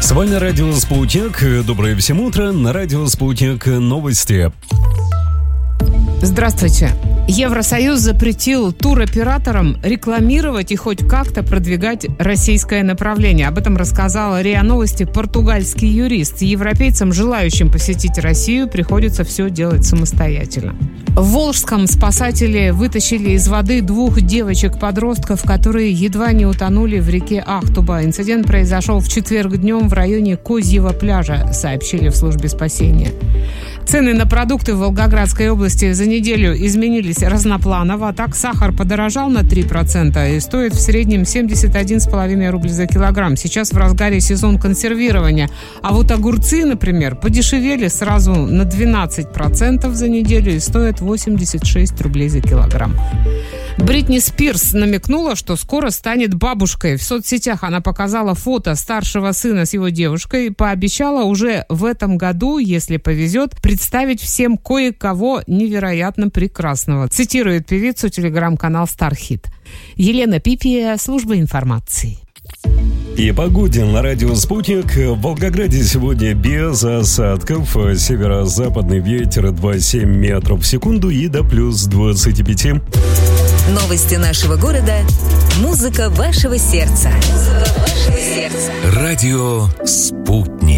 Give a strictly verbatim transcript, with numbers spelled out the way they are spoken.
С вами Радио Спутник. Доброе всем утро. На Радио Спутник новости. Здравствуйте. Евросоюз запретил туроператорам рекламировать и хоть как-то продвигать российское направление. Об этом рассказал РИА Новости португальский юрист. Европейцам, желающим посетить Россию, приходится все делать самостоятельно. В Волжском спасатели вытащили из воды двух девочек-подростков, которые едва не утонули в реке Ахтуба. Инцидент произошел в четверг днем в районе Козьего пляжа, сообщили в службе спасения. Цены на продукты в Волгоградской области за неделю изменились разнопланово. Так, сахар подорожал на три процента и стоит в среднем семьдесят один целых пять десятых рубля за килограмм. Сейчас в разгаре сезон консервирования. А вот огурцы, например, подешевели сразу на двенадцать процентов за неделю и стоят восемьдесят шесть рублей за килограмм. Бритни Спирс намекнула, что скоро станет бабушкой. В соцсетях она показала фото старшего сына с его девушкой и пообещала уже в этом году, если повезет, представить всем кое-кого невероятно прекрасного. Цитирует певицу телеграм-канал Стархит. Елена Пипия, служба информации. И погоде на Радио Спутник. В Волгограде сегодня без осадков. Северо-западный ветер двадцать семь метров в секунду и до плюс двадцать пять. Новости нашего города. Музыка вашего сердца. Музыка вашего сердца. Радио Спутник.